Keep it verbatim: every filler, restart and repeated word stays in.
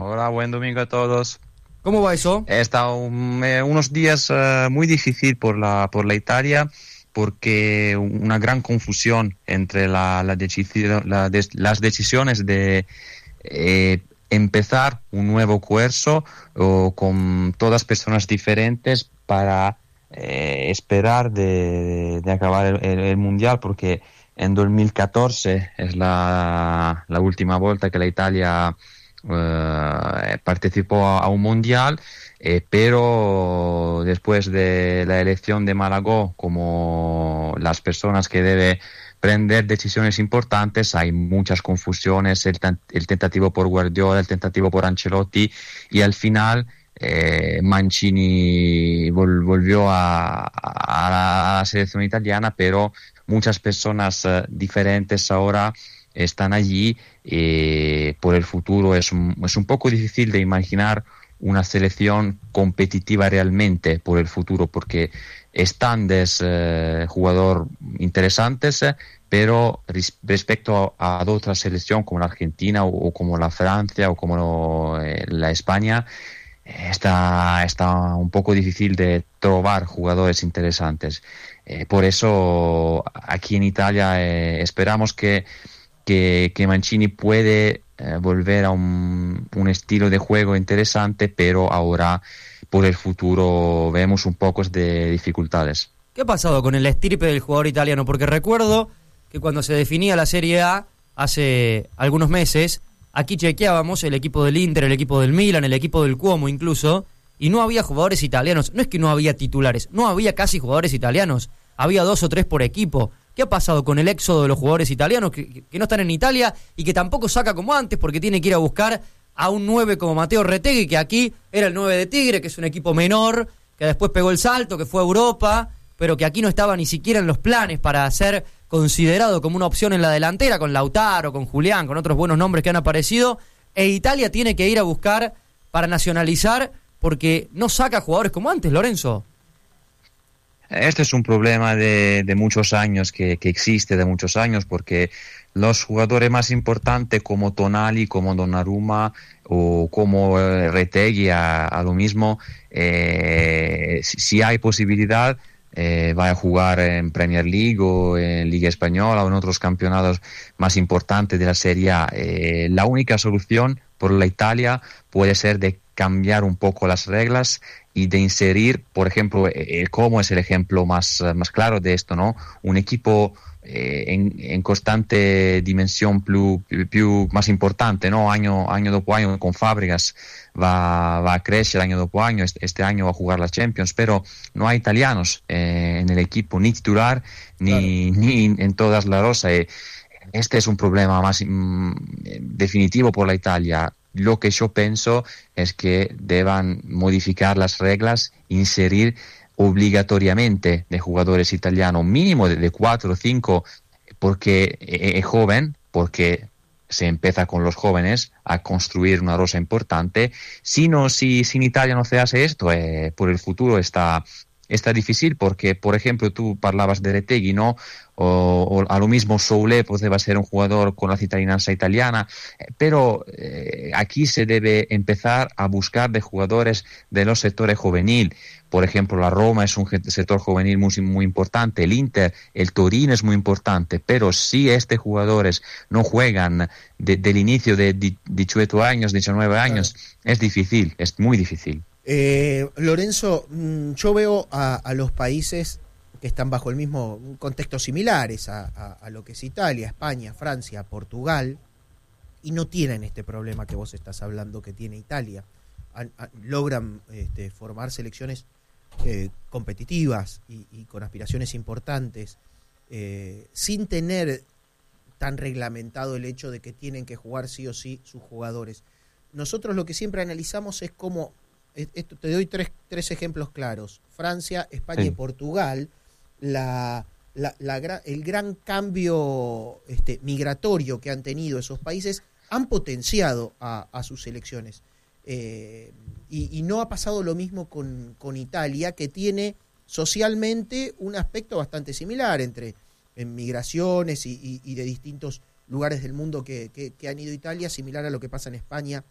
Hola, buen domingo a todos. ¿Cómo va eso? He estado un- eh, unos días eh, muy difícil por la, por la Italia, porque una gran confusión entre la, la decisión- la des- las decisiones de eh, empezar un nuevo curso o con todas personas diferentes para eh, esperar de, de acabar el, el- el mundial, porque en dos mil catorce es la, la última vuelta que la Italia eh, participó a, a un mundial, eh, pero después de la elección de Malagó como las personas que debe prender decisiones importantes, hay muchas confusiones, el, tan- el tentativo por Guardiola, el tentativo por Ancelotti, y al final eh, Mancini vol- volvió a, a la, a la selección italiana, pero muchas personas eh, diferentes ahora están allí, y por el futuro es un, es un poco difícil de imaginar una selección competitiva realmente por el futuro, porque están des, eh, jugadores interesantes, eh, pero ris- respecto a, a otras selecciones como la Argentina o, o como la Francia o como eh, la España, eh, está, está un poco difícil de trobar jugadores interesantes. Eh, por eso aquí en Italia eh, esperamos que, que, que Mancini puede eh, volver a un, un estilo de juego interesante, pero ahora por el futuro vemos un poco de dificultades. ¿Qué ha pasado con el estirpe del jugador italiano? Porque recuerdo que cuando se definía la Serie A hace algunos meses, aquí chequeábamos el equipo del Inter, el equipo del Milan, el equipo del Como incluso, y no había jugadores italianos. No es que no había titulares, no había casi jugadores italianos. Había dos o tres por equipo. ¿Qué ha pasado con el éxodo de los jugadores italianos que, que no están en Italia y que tampoco saca como antes porque tiene que ir a buscar a un nueve como Matteo Retegui, que aquí era el nueve de Tigre, que es un equipo menor, que después pegó el salto, que fue a Europa, pero que aquí no estaba ni siquiera en los planes para ser considerado como una opción en la delantera, con Lautaro, con Julián, con otros buenos nombres que han aparecido, e Italia tiene que ir a buscar para nacionalizar porque no saca jugadores como antes, Lorenzo. Este es un problema de, de muchos años, que, que existe de muchos años, porque los jugadores más importantes como Tonali, como Donnarumma o como eh, Retegui, a, a lo mismo, eh, si, si hay posibilidad, eh, va a jugar en Premier League o en Liga Española o en otros campeonatos más importantes de la Serie A. Eh, la única solución por la Italia puede ser de cambiar un poco las reglas y de inserir, por ejemplo, el Como es el ejemplo más, más claro de esto, ¿no? Un equipo eh, en, en constante dimensión più, più, más importante, ¿no? Año, año dopo año, con Fábregas va, va a crecer año dopo año, este, este año va a jugar la Champions, pero no hay italianos eh, en el equipo, ni titular, ni, claro, ni en todas las rosas. Eh, este es un problema más mm, definitivo por la Italia. Lo que yo pienso es que deban modificar las reglas, inserir obligatoriamente de jugadores italianos, mínimo de, de cuatro o cinco, porque es joven, porque se empieza con los jóvenes a construir una rosa importante. Si no, si, si en Italia no se hace esto, eh, por el futuro está, está difícil, porque, por ejemplo, tú parlabas de Retegui, ¿no? O, o a lo mismo Soule pues debe ser un jugador con la cittadinanza italiana, eh, pero eh, aquí se debe empezar a buscar de jugadores de los sectores juvenil. Por ejemplo, la Roma es un sector juvenil muy, muy importante, el Inter, el Torino es muy importante, pero si estos jugadores no juegan de, del inicio de dieciocho años, diecinueve años, claro, es difícil, es muy difícil. Eh, Lorenzo, yo veo a, a los países que están bajo el mismo contexto similares a, a, a lo que es Italia, España, Francia, Portugal, y no tienen este problema que vos estás hablando que tiene Italia. A, a, logran este, formar selecciones eh, competitivas y, y con aspiraciones importantes, eh, sin tener tan reglamentado el hecho de que tienen que jugar sí o sí sus jugadores. Nosotros lo que siempre analizamos es cómo, esto, te doy tres, tres ejemplos claros: Francia, España sí. y Portugal. La, la, la, el gran cambio este, migratorio que han tenido esos países han potenciado a, a sus selecciones. Eh, y, y no ha pasado lo mismo con, con Italia, que tiene socialmente un aspecto bastante similar entre en migraciones y, y, y de distintos lugares del mundo que, que, que han ido a Italia, similar a lo que pasa en España